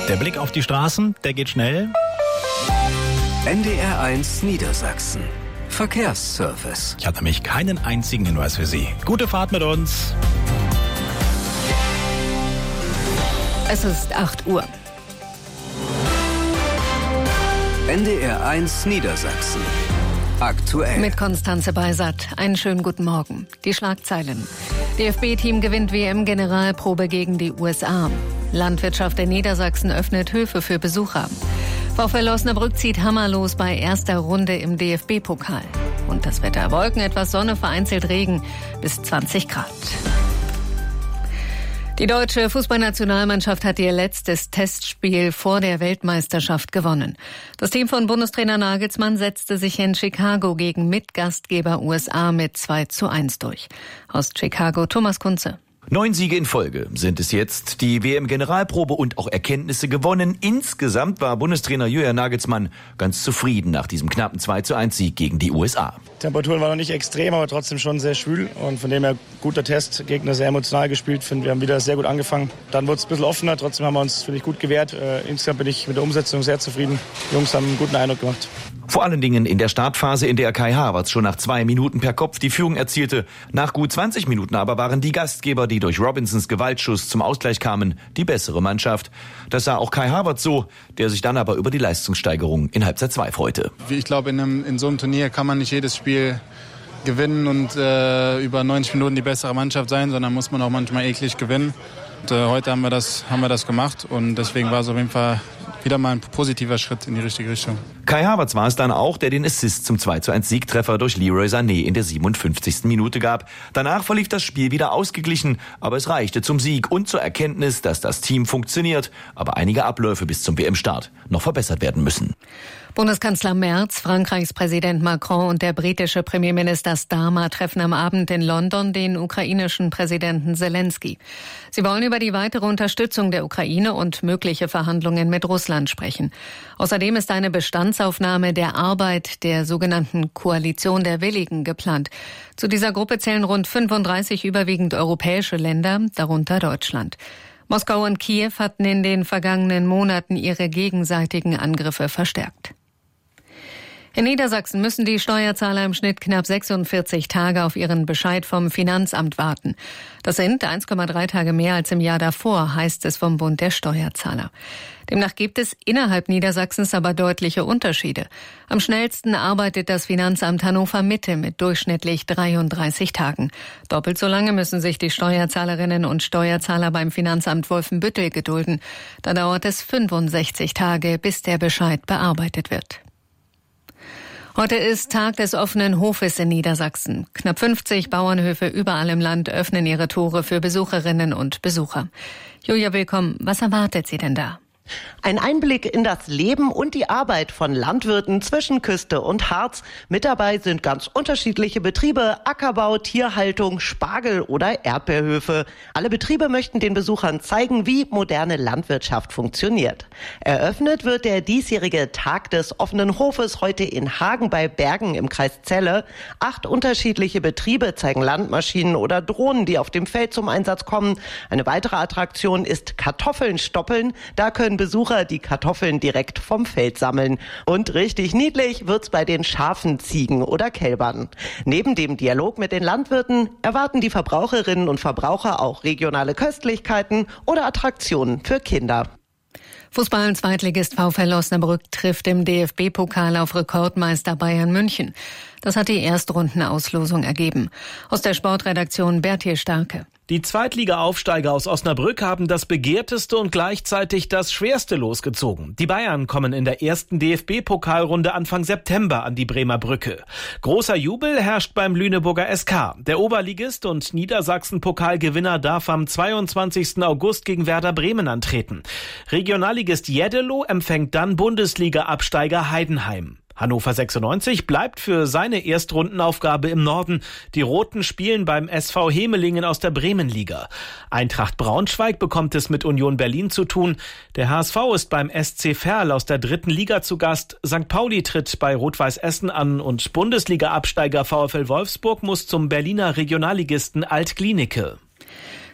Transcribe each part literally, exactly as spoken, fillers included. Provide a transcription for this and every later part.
Der Blick auf die Straßen, der geht schnell. N D R eins Niedersachsen. Verkehrsservice. Ich hatte nämlich keinen einzigen Hinweis für Sie. Gute Fahrt mit uns. Es ist acht Uhr. N D R eins Niedersachsen. Aktuell. Mit Konstanze Beisat. Einen schönen guten Morgen. Die Schlagzeilen. D F B-Team gewinnt W M-Generalprobe gegen die U S A. Landwirtschaft in Niedersachsen öffnet Höfe für Besucher. VfL Osnabrück zieht hammerlos bei erster Runde im D F B-Pokal. Und das Wetter: Wolken, etwas Sonne, vereinzelt Regen bis zwanzig Grad. Die deutsche Fußballnationalmannschaft hat ihr letztes Testspiel vor der Weltmeisterschaft gewonnen. Das Team von Bundestrainer Nagelsmann setzte sich in Chicago gegen Mitgastgeber U S A mit zwei zu eins durch. Aus Chicago Thomas Kunze. Neun Siege in Folge sind es jetzt, die W M-Generalprobe und auch Erkenntnisse gewonnen. Insgesamt war Bundestrainer Julian Nagelsmann ganz zufrieden nach diesem knappen zwei zu eins Sieg gegen die U S A. Temperaturen waren noch nicht extrem, aber trotzdem schon sehr schwül und von dem her guter Test. Gegner sehr emotional gespielt, finde wir haben wieder sehr gut angefangen. Dann wurde es ein bisschen offener, trotzdem haben wir uns, finde ich, gut gewehrt. Äh, insgesamt bin ich mit der Umsetzung sehr zufrieden. Die Jungs haben einen guten Eindruck gemacht. Vor allen Dingen in der Startphase, in der Kai Havertz schon nach zwei Minuten per Kopf die Führung erzielte. Nach gut zwanzig Minuten aber waren die Gastgeber, die durch Robinsons Gewaltschuss zum Ausgleich kamen, die bessere Mannschaft. Das sah auch Kai Havertz so, der sich dann aber über die Leistungssteigerung in Halbzeit zwei freute. Ich glaube, in, einem, in so einem Turnier kann man nicht jedes Spiel gewinnen und äh, über neunzig Minuten die bessere Mannschaft sein, sondern muss man auch manchmal eklig gewinnen. Und, äh, heute haben wir, das, haben wir das gemacht und deswegen war es auf jeden Fall wieder mal ein positiver Schritt in die richtige Richtung. Kai Havertz war es dann auch, der den Assist zum zwei zu eins Siegtreffer durch Leroy Sané in der siebenundfünfzigsten Minute gab. Danach verlief das Spiel wieder ausgeglichen, aber es reichte zum Sieg und zur Erkenntnis, dass das Team funktioniert, aber einige Abläufe bis zum W M-Start noch verbessert werden müssen. Bundeskanzler Merz, Frankreichs Präsident Macron und der britische Premierminister Starmer treffen am Abend in London den ukrainischen Präsidenten Zelensky. Sie wollen über die weitere Unterstützung der Ukraine und mögliche Verhandlungen mit Russland sprechen. Außerdem ist eine Bestandsaufnahme der Arbeit der sogenannten Koalition der Willigen geplant. Zu dieser Gruppe zählen rund fünfunddreißig überwiegend europäische Länder, darunter Deutschland. Moskau und Kiew hatten in den vergangenen Monaten ihre gegenseitigen Angriffe verstärkt. In Niedersachsen müssen die Steuerzahler im Schnitt knapp sechsundvierzig Tage auf ihren Bescheid vom Finanzamt warten. Das sind eins Komma drei Tage mehr als im Jahr davor, heißt es vom Bund der Steuerzahler. Demnach gibt es innerhalb Niedersachsens aber deutliche Unterschiede. Am schnellsten arbeitet das Finanzamt Hannover Mitte mit durchschnittlich dreiunddreißig Tagen. Doppelt so lange müssen sich die Steuerzahlerinnen und Steuerzahler beim Finanzamt Wolfenbüttel gedulden. Da dauert es fünfundsechzig Tage, bis der Bescheid bearbeitet wird. Heute ist Tag des offenen Hofes in Niedersachsen. Knapp fünfzig Bauernhöfe überall im Land öffnen ihre Tore für Besucherinnen und Besucher. Julia, willkommen. Was erwartet Sie denn da? Ein Einblick in das Leben und die Arbeit von Landwirten zwischen Küste und Harz. Mit dabei sind ganz unterschiedliche Betriebe: Ackerbau, Tierhaltung, Spargel- oder Erdbeerhöfe. Alle Betriebe möchten den Besuchern zeigen, wie moderne Landwirtschaft funktioniert. Eröffnet wird der diesjährige Tag des offenen Hofes heute in Hagen bei Bergen im Kreis Celle. Acht unterschiedliche Betriebe zeigen Landmaschinen oder Drohnen, die auf dem Feld zum Einsatz kommen. Eine weitere Attraktion ist Kartoffeln stoppeln. Da können Besucher die Kartoffeln direkt vom Feld sammeln. Und richtig niedlich wird's bei den Schafen, Ziegen oder Kälbern. Neben dem Dialog mit den Landwirten erwarten die Verbraucherinnen und Verbraucher auch regionale Köstlichkeiten oder Attraktionen für Kinder. Fußball-Zweitligist VfL Osnabrück trifft im D F B-Pokal auf Rekordmeister Bayern München. Das hat die Erstrundenauslosung ergeben. Aus der Sportredaktion Berthier Starke. Die Zweitliga-Aufsteiger aus Osnabrück haben das begehrteste und gleichzeitig das schwerste losgezogen. Die Bayern kommen in der ersten D F B-Pokalrunde Anfang September an die Bremer Brücke. Großer Jubel herrscht beim Lüneburger S K. Der Oberligist und Niedersachsen-Pokalgewinner darf am zweiundzwanzigsten August gegen Werder Bremen antreten. Regionalligist Jeddelo empfängt dann Bundesliga-Absteiger Heidenheim. Hannover sechsundneunzig bleibt für seine Erstrundenaufgabe im Norden. Die Roten spielen beim S V Hemelingen aus der Bremenliga. Eintracht Braunschweig bekommt es mit Union Berlin zu tun. Der H S V ist beim S C Verl aus der dritten Liga zu Gast. Sankt Pauli tritt bei Rot-Weiß Essen an und Bundesliga-Absteiger VfL Wolfsburg muss zum Berliner Regionalligisten Alt-Glienicke.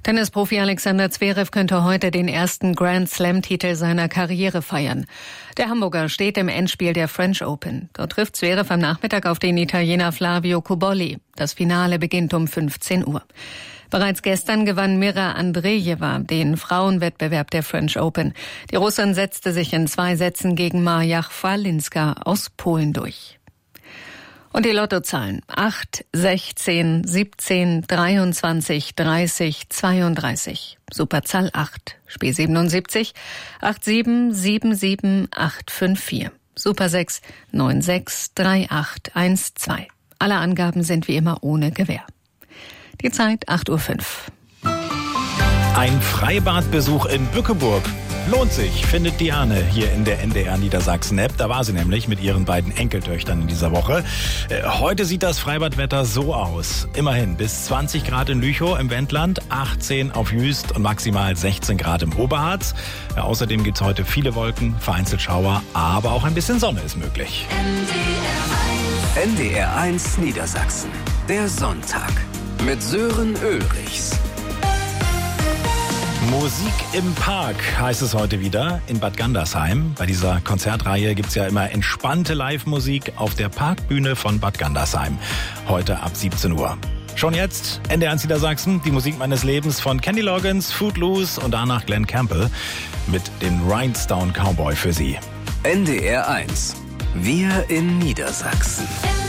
Tennisprofi Alexander Zverev könnte heute den ersten Grand-Slam-Titel seiner Karriere feiern. Der Hamburger steht im Endspiel der French Open. Dort trifft Zverev am Nachmittag auf den Italiener Flavio Cobolli. Das Finale beginnt um fünfzehn Uhr. Bereits gestern gewann Mira Andrejewa den Frauenwettbewerb der French Open. Die Russin setzte sich in zwei Sätzen gegen Maja Chwalinska aus Polen durch. Und die Lottozahlen acht, sechzehn, siebzehn, dreiundzwanzig, dreißig, zweiunddreißig. Superzahl acht. Spiel siebenundsiebzig, acht sieben, sieben sieben, acht fünf vier. Super sechs, neun sechs, drei acht, eins zwei. Alle Angaben sind wie immer ohne Gewähr. Die Zeit acht Uhr fünf. Ein Freibadbesuch in Bückeburg lohnt sich, findet Diane hier in der N D R Niedersachsen-App. Da war sie nämlich mit ihren beiden Enkeltöchtern in dieser Woche. Äh, heute sieht das Freibadwetter so aus. Immerhin bis zwanzig Grad in Lüchow im Wendland, achtzehn auf Jüst und maximal sechzehn Grad im Oberharz. Ja, außerdem gibt es heute viele Wolken, vereinzelt Schauer, aber auch ein bisschen Sonne ist möglich. N D R eins Niedersachsen. Der Sonntag mit Sören Ulrichs. Musik im Park heißt es heute wieder in Bad Gandersheim. Bei dieser Konzertreihe gibt's ja immer entspannte Live-Musik auf der Parkbühne von Bad Gandersheim. Heute ab siebzehn Uhr. Schon jetzt N D R eins Niedersachsen, die Musik meines Lebens von Kenny Loggins, Footloose und danach Glenn Campbell mit dem Rhinestone Cowboy für Sie. N D R eins. Wir in Niedersachsen.